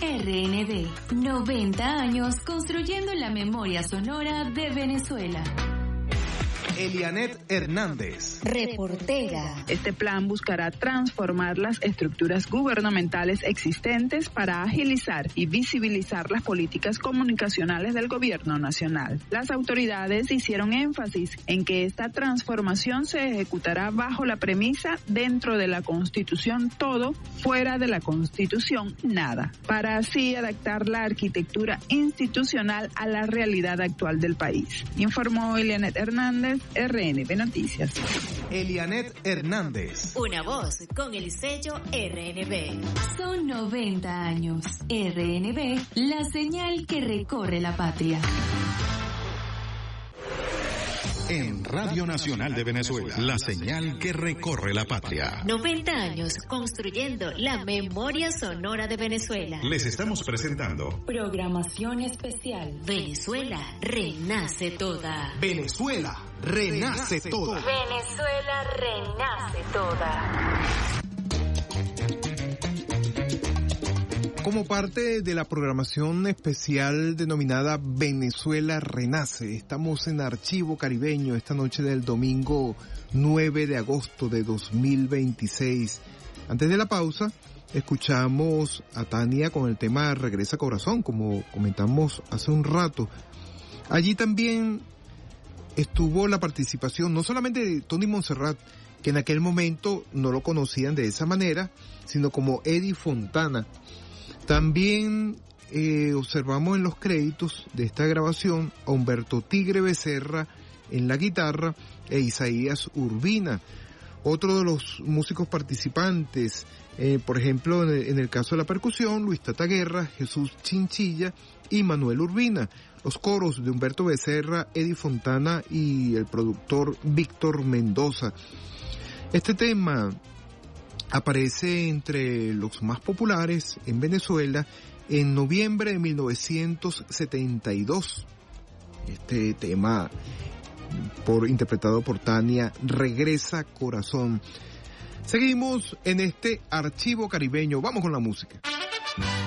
RNB, 90 años construyendo la memoria sonora de Venezuela. Elianet Hernández, reportera. Este plan buscará transformar las estructuras gubernamentales existentes para agilizar y visibilizar las políticas comunicacionales del gobierno nacional. Las autoridades hicieron énfasis en que esta transformación se ejecutará bajo la premisa dentro de la Constitución todo, fuera de la Constitución nada, para así adaptar la arquitectura institucional a la realidad actual del país. Informó Elianet Hernández, RNB Noticias. Elianet Hernández. Una voz con el sello RNB. Son 90 años. RNB, la señal que recorre la patria. En Radio Nacional de Venezuela, la señal que recorre la patria. 90 años construyendo la memoria sonora de Venezuela. Les estamos presentando Programación especial. Venezuela renace toda. Venezuela renace toda. Venezuela renace toda. Como parte de la programación especial denominada Venezuela Renace, estamos en Archivo Caribeño esta noche del domingo 9 de agosto de 2026. Antes de la pausa, escuchamos a Tania con el tema Regresa Corazón, como comentamos hace un rato. Allí también estuvo la participación no solamente de Tony Montserrat, que en aquel momento no lo conocían de esa manera, sino como Eddie Fontana. También observamos en los créditos de esta grabación a Humberto Tigre Becerra en la guitarra e Isaías Urbina. Otro de los músicos participantes, por ejemplo, en el caso de la percusión, Luis Tata Guerra, Jesús Chinchilla y Manuel Urbina. Los coros de Humberto Becerra, Eddie Fontana y el productor Víctor Mendoza. Este tema aparece entre los más populares en Venezuela en noviembre de 1972. Este tema, interpretado por Tania, Regresa Corazón. Seguimos en este archivo caribeño. Vamos con la música.